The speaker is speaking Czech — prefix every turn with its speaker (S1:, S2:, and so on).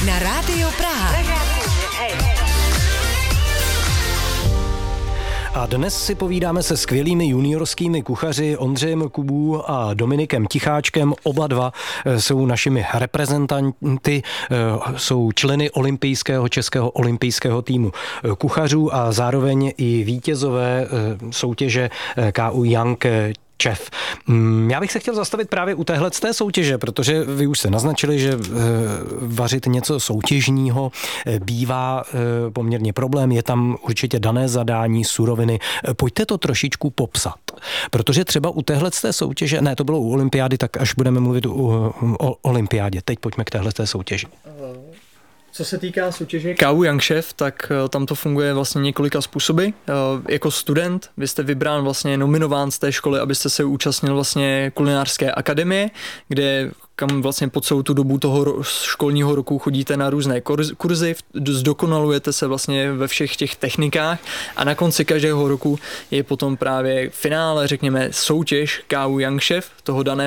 S1: Na Rádio Praha.
S2: A dnes si povídáme se skvělými juniorskými kuchaři Ondřejem Kubů a Dominikem Ticháčkem. Oba dva jsou našimi reprezentanty, jsou členy českého olympijského týmu kuchařů a zároveň i vítězové soutěže KU Young Chef. Já bych se chtěl zastavit právě u téhleté soutěže, protože vy už jste naznačili, že vařit něco soutěžního bývá poměrně problém, je tam určitě dané zadání, suroviny. Pojďte to trošičku popsat, protože třeba u téhleté soutěže, ne, to bylo u olympiády, tak až budeme mluvit o olympiádě. Teď pojďme k téhleté soutěži.
S3: Co se týká soutěže KU Young Chef, tak tam to funguje vlastně několika způsoby. Jako student vy jste vybrán, vlastně nominován z té školy, abyste se účastnil vlastně kulinářské akademie, kam vlastně po celou tu dobu toho školního roku chodíte na různé kurzy, zdokonalujete se vlastně ve všech těch technikách a na konci každého roku je potom právě finále, řekněme, soutěž KU Young Chef toho daného